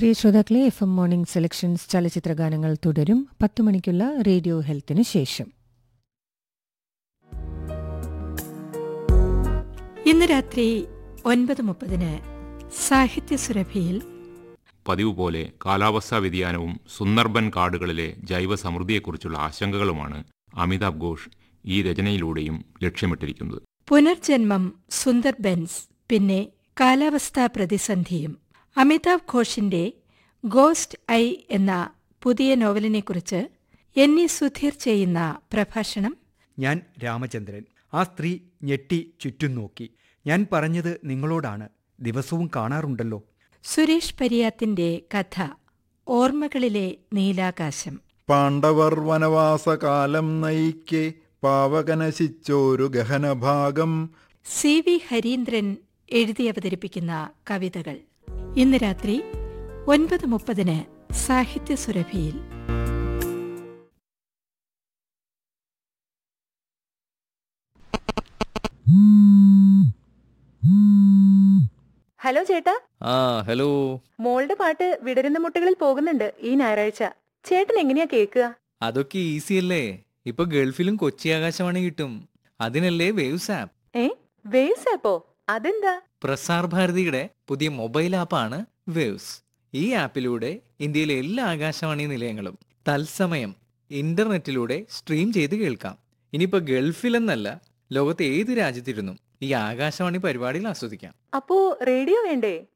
പ്രിയ ശ്രോതാക്കളെ, FM morning selections ചലച്ചിത്രഗാനങ്ങൾ തുടരും. 10 മണിക്കുള്ള റേഡിയോ ഹെൽത്തിന് ശേഷം. ഇന്ന് രാത്രി 9:30 സാഹിത്യസുരഭിയിൽ പതിവ് പോലെ കാലാവസ്ഥാ വ്യതിയാനവും സുന്ദർബൻ കാടുകളിലെ ജൈവസമൃദ്ധിയെക്കുറിച്ചുള്ള ആശങ്കകളുമാണ് അമിതാഭ് ഘോഷ് ഈ രചനയിലൂടെയും ലക്ഷ്യമിട്ടിരിക്കുന്നത്. പുനർജന്മം, സുന്ദർബൻസ്, പിന്നെ കാലാവസ്ഥാ പ്രതിസന്ധിയും. അമിതാഭ് ഘോഷിന്റെ ഗോസ്റ്റ് ഐ എന്ന പുതിയ നോവലിനെക്കുറിച്ച് NE സുധീർ ചെയ്യുന്ന പ്രഭാഷണം. ഞാൻ രാമചന്ദ്രൻ. ആ സ്ത്രീ ഞെട്ടി ചുറ്റും നോക്കി. ഞാൻ പറഞ്ഞത് നിങ്ങളോടാണ്, ദിവസവും കാണാറുണ്ടല്ലോ. സുരേഷ് പരിയാത്തിന്റെ കഥ ഓർമ്മകളിലെ നീലാകാശം. പാണ്ഡവർ വനവാസകാലം നയിക്കെ പാവകനശിച്ചോരു ഗഹനഭാഗം. CV ഹരീന്ദ്രൻ എഴുതി അവതരിപ്പിക്കുന്ന കവിതകൾ. ഇന്ന് രാത്രി 9:30 സാഹിത്യസുരഭിയിൽ. ഹലോ ചേട്ടാ. ഹലോ. മോളുടെ പാട്ട് വിടരുന്ന മുട്ടുകളിൽ പോകുന്നുണ്ട് ഈ ഞായറാഴ്ച. ചേട്ടൻ എങ്ങനെയാ കേൾക്കുക? അതൊക്കെ ഈസി അല്ലേ. ഇപ്പൊ ഗൾഫിലും കൊച്ചി ആകാശവാണി കിട്ടും. അതിനല്ലേ വേവ്സ് ആപ്പ്. വേവ്സ് ആപ്പോ? അതെന്താ? പ്രസാർ ഭാരതിയുടെ പുതിയ മൊബൈൽ ആപ്പാണ് വേവ്സ്. ഈ ആപ്പിലൂടെ ഇന്ത്യയിലെ എല്ലാ ആകാശവാണി നിലയങ്ങളും തത്സമയം ഇന്റർനെറ്റിലൂടെ സ്ട്രീം ചെയ്ത് കേൾക്കാം. ഇനിയിപ്പോ ഗൾഫിലെന്നല്ല, ലോകത്തെ ഏത് രാജ്യത്തിരുന്നും ഈ ആകാശവാണി പരിപാടികൾ ആസ്വദിക്കാം. അപ്പോ റേഡിയോ വേണ്ടേ?